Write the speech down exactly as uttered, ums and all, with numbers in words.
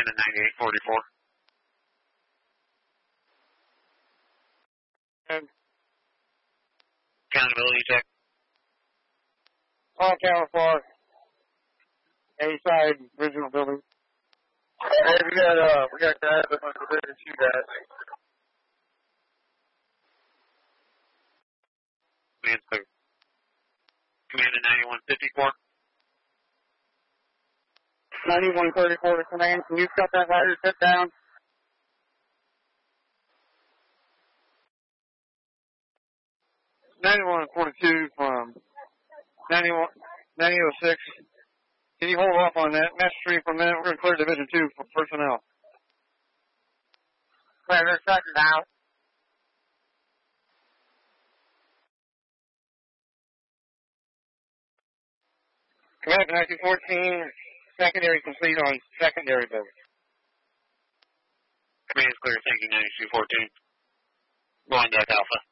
Command at ninety-eight forty-four. And Accountability check. all tower for A side original building. Hey, we got, uh, we got guys that want to go to shoot at. Command's clear. Command at ninety-one fifty-four. ninety-one thirty-four to command. Can you cut that ladder set down? ninety-one forty-two from ninety-one, ninety oh six. Can you hold off on that? Master Street for a minute. We're going to clear Division two for personnel. Clear, they're shutting down. Command nineteen fourteen, secondary complete on secondary building. Command's clear, thank you, ninety-two fourteen. Going deck Alpha.